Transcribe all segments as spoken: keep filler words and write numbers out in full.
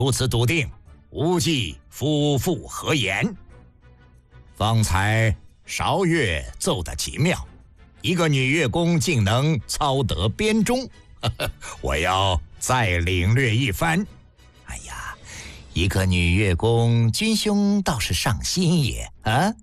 如此笃定，无忌夫妇何言？方才韶乐奏得极妙，一个女乐工竟能操得编钟，呵呵，我要再领略一番。哎呀，一个女乐工，君兄倒是上心也啊！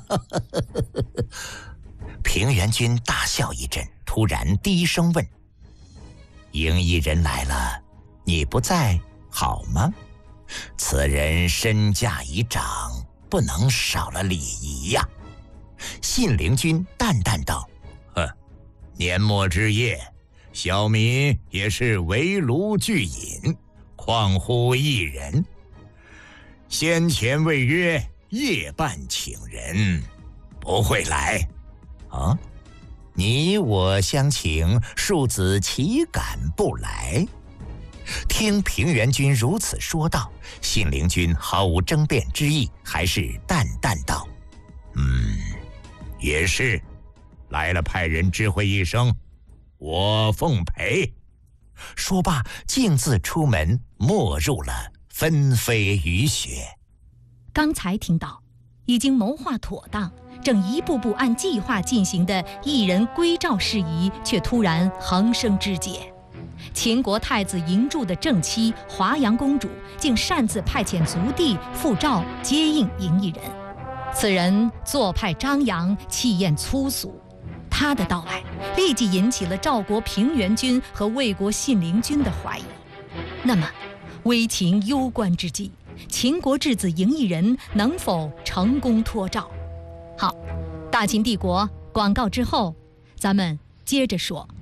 平原君大笑一阵，突然低声问：“迎一人来了，你不在好吗？此人身价已长，不能少了礼仪呀。”信陵君淡淡道：“哼，年末之夜，小民也是围炉聚饮，况乎一人？先前未约夜半请人，不会来。啊，你我相请，庶子岂敢不来？”听平原君如此说道，信陵君毫无争辩之意，还是淡淡道：“嗯，也是，来了派人知会一声，我奉陪。”说罢，径自出门，没入了纷飞雨雪。 刚才听到已经谋划妥当，正一步步按计划进行的一人归赵事宜，却突然横生枝节。秦国太子嬴柱的正妻华阳公主竟擅自派遣族弟赴赵接应嬴异人。此人做派张扬，气焰粗俗，他的到来立即引起了赵国平原君和魏国信陵君的怀疑。那么危秦攸关之际，秦国质子嬴异人能否成功脱赵？好，大秦帝国广告之后，咱们接着说。